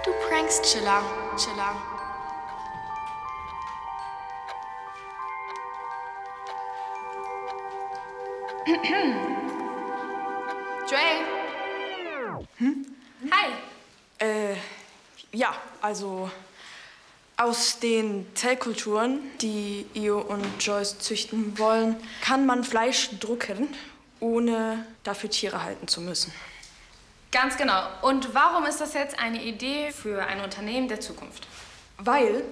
Du prankst Chilla. Joel? Hi. Ja, also aus den Zellkulturen, die Io und Joyce züchten wollen, kann man Fleisch drucken, ohne dafür Tiere halten zu müssen. Ganz genau. Und warum ist das jetzt eine Idee für ein Unternehmen der Zukunft? Weil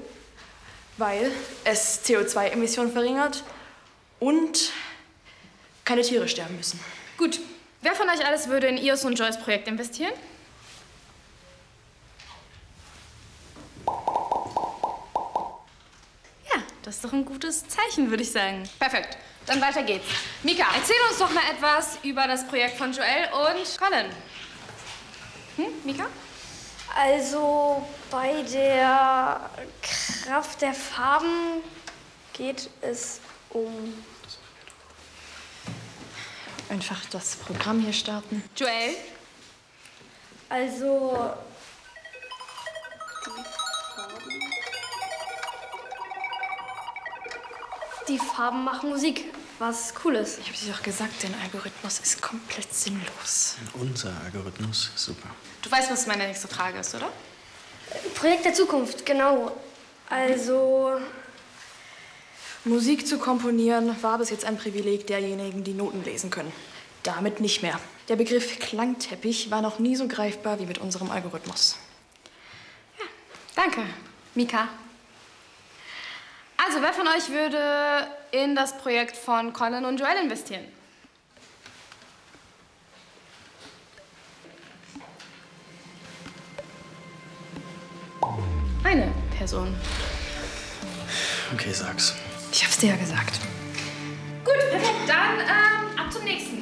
es CO2-Emissionen verringert und keine Tiere sterben müssen. Gut. Wer von euch alles würde in Ios und Joyce Projekt investieren? Ja, das ist doch ein gutes Zeichen, würde ich sagen. Perfekt. Dann weiter geht's. Mika, erzähl uns doch mal etwas über das Projekt von Joel und Colin. Mika? Also bei der Kraft der Farben geht es um... Einfach das Programm hier starten. Joel? Also... Die Farben machen Musik, was cool ist. Ich habe dir doch gesagt, dein Algorithmus ist komplett sinnlos. Unser Algorithmus, super. Du weißt, was meine nächste Frage ist, oder? Projekt der Zukunft, genau. Also... Musik zu komponieren war bis jetzt ein Privileg derjenigen, die Noten lesen können. Damit nicht mehr. Der Begriff Klangteppich war noch nie so greifbar wie mit unserem Algorithmus. Ja, danke, Mika. Also, wer von euch würde in das Projekt von Colin und Joel investieren? Eine Person. Okay, sag's. Ich hab's dir ja gesagt. Gut, perfekt. Dann ab zum nächsten.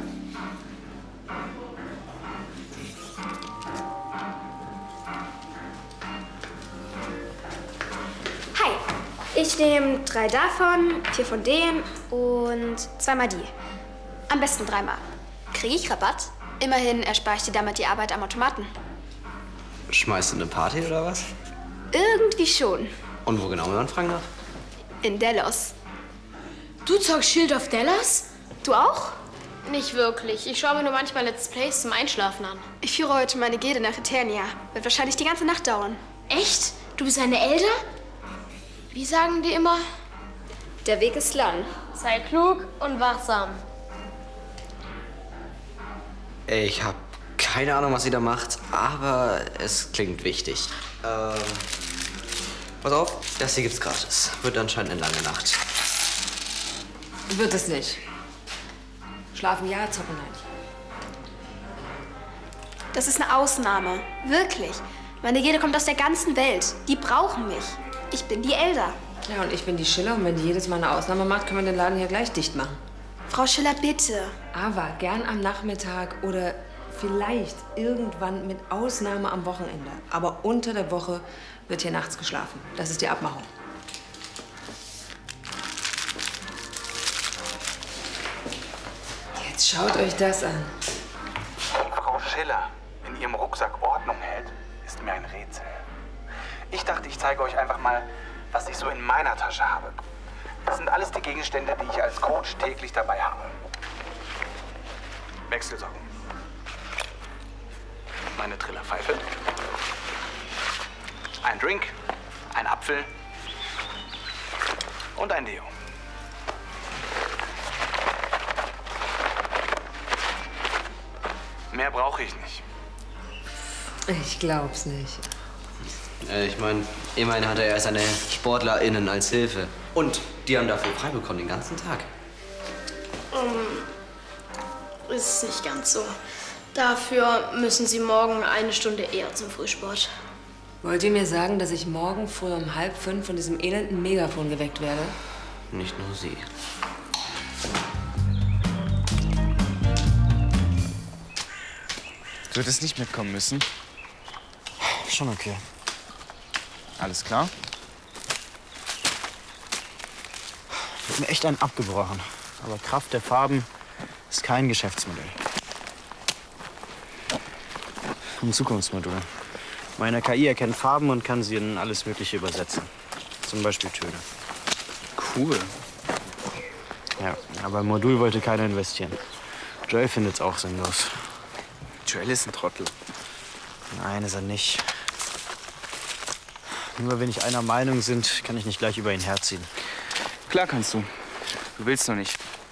Hi, ich nehme 3 davon, 4 von denen und 2 mal die. Am besten 3 mal. Kriege ich Rabatt? Immerhin erspare ich dir damit die Arbeit am Automaten. Schmeißt du eine Party oder was? Irgendwie schon. Und wo genau, wenn man fragen darf? In Delos. Du zockst Shield of Delos? Du auch? Nicht wirklich. Ich schaue mir nur manchmal Let's Plays zum Einschlafen an. Ich führe heute meine Gilde nach Eternia. Wird wahrscheinlich die ganze Nacht dauern. Echt? Du bist eine Elder? Wie sagen die immer? Der Weg ist lang. Sei klug und wachsam. Ich habe keine Ahnung, was sie da macht, aber es klingt wichtig. Pass auf, das hier gibt's gratis. Wird anscheinend eine lange Nacht. Wird es nicht. Schlafen ja, zocken nein. Das ist eine Ausnahme. Wirklich. Meine Gilde kommt aus der ganzen Welt. Die brauchen mich. Ich bin die Elder. Ja, und ich bin die Schiller. Und wenn die jedes Mal eine Ausnahme macht, können wir den Laden hier gleich dicht machen. Frau Schiller, bitte. Aber gern am Nachmittag oder vielleicht irgendwann mit Ausnahme am Wochenende. Aber unter der Woche wird hier nachts geschlafen. Das ist die Abmachung. Jetzt schaut euch das an. Wie Frau Schiller in ihrem Rucksack Ordnung hält, ist mir ein Rätsel. Ich dachte, ich zeige euch einfach mal, was ich so in meiner Tasche habe. Das sind alles die Gegenstände, die ich als Coach täglich dabei habe. Wechselsocken. Meine Trillerpfeife. Ein Drink, ein Apfel und ein Deo. Mehr brauche ich nicht. Ich glaub's nicht. Ich meine, immerhin hat er ja seine SportlerInnen als Hilfe. Und die haben dafür frei bekommen den ganzen Tag. Ist nicht ganz so. Dafür müssen Sie morgen eine Stunde eher zum Frühsport. Wollt ihr mir sagen, dass ich morgen früh um 4:30 von diesem elenden Megafon geweckt werde? Nicht nur sie. Du hättest nicht mitkommen müssen. Schon okay. Alles klar? Ich hab mir echt einen abgebrochen. Aber Kraft der Farben ist kein Geschäftsmodell. Ein Zukunftsmodell. Meine KI erkennt Farben und kann sie in alles Mögliche übersetzen. Zum Beispiel Töne. Cool. Ja, aber im Modul wollte keiner investieren. Joel findet's auch sinnlos. Joel ist ein Trottel. Nein, ist er nicht. Nur weil wir nicht einer Meinung sind, kann ich nicht gleich über ihn herziehen. Klar kannst du. Du willst nur nicht.